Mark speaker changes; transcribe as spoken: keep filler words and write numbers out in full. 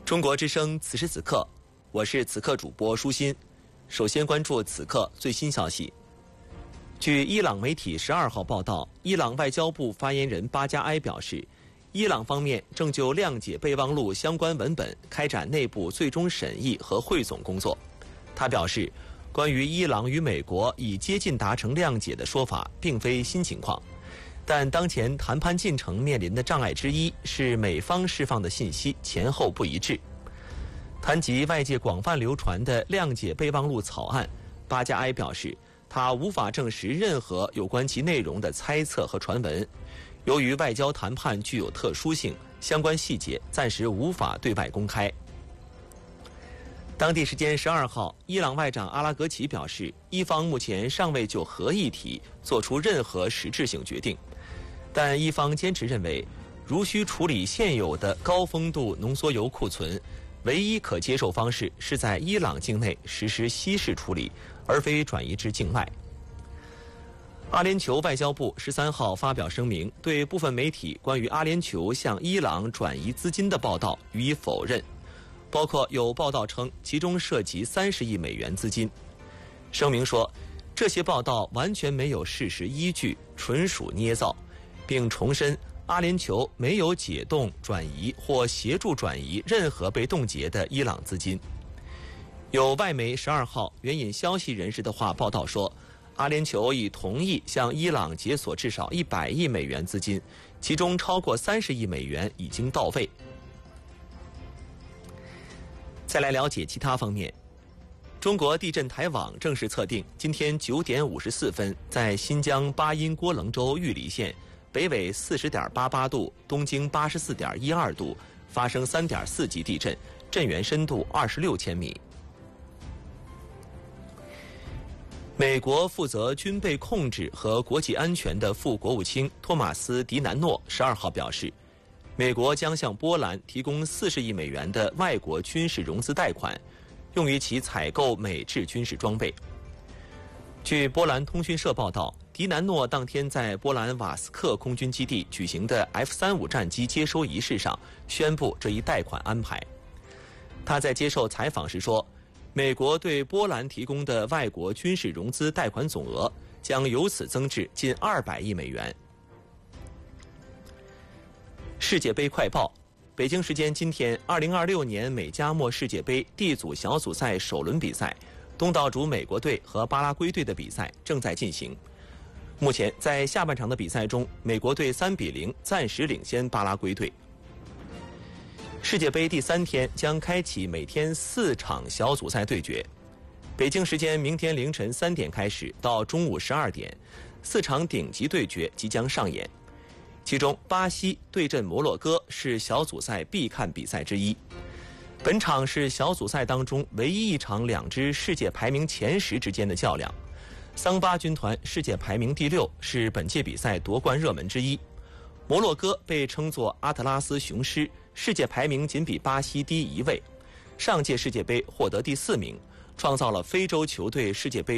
Speaker 1: 中国之声此时此刻，我是此刻主播舒心。首先关注此刻最新消息。据伊朗媒体十二号报道，伊朗外交部发言人巴加埃表示，伊朗方面正就谅解备忘录相关文本开展内部最终审议和汇总工作。他表示，关于伊朗与美国已接近达成谅解的说法并非新情况，但当前谈判进程面临的障碍之一是美方释放的信息前后不一致。谈及外界广泛流传的谅解备忘录草案，巴加埃表示，他无法证实任何有关其内容的猜测和传闻。由于外交谈判具有特殊性，相关细节暂时无法对外公开。当地时间十二号，伊朗外长阿拉格齐表示，伊方目前尚未就核议题做出任何实质性决定，但伊方坚持认为，如需处理现有的高丰度浓缩铀库存，唯一可接受方式是在伊朗境内实施稀释处理，而非转移至境外。阿联酋外交部十三号发表声明，对部分媒体关于阿联酋向伊朗转移资金的报道予以否认，包括有报道称其中涉及三十亿美元资金。声明说，这些报道完全没有事实依据，纯属捏造，并重申阿联酋没有解冻、转移或协助转移任何被冻结的伊朗资金。有外媒十二号援引消息人士的话报道说，阿联酋已同意向伊朗解锁至少一百亿美元资金，其中超过三十亿美元已经到位。再来了解其他方面，中国地震台网正式测定，今天九点五十四分，在新疆巴音郭楞州玉里县北纬四十点八八度，东经八十四点一二度发生三点四级地震，震源深度二十六千米。美国负责军备控制和国际安全的副国务卿托马斯·迪南诺十二号表示，美国将向波兰提供四十亿美元的外国军事融资贷款，用于其采购美制军事装备。据波兰通讯社报道，迪南诺当天在波兰瓦斯克空军基地举行的 F 三十五 战机接收仪式上宣布这一贷款安排。他在接受采访时说，美国对波兰提供的外国军事融资贷款总额将由此增至近二百亿美元。世界杯快报，北京时间今天，二零二六年美加墨世界杯 D 组小组赛首轮比赛，东道主美国队和巴拉圭队的比赛正在进行。目前在下半场的比赛中，美国队三比零暂时领先巴拉圭队。世界杯第三天将开启每天四场小组赛对决。北京时间明天凌晨三点开始到中午十二点，四场顶级对决即将上演。其中，巴西对阵摩洛哥是小组赛必看比赛之一。本场是小组赛当中唯一一场两支世界排名前十之间的较量。桑巴军团世界排名第六，是本届比赛夺冠热门之一。摩洛哥被称作阿特拉斯雄狮，世界排名仅比巴西低一位。上届世界杯获得第四名，创造了非洲球队世界杯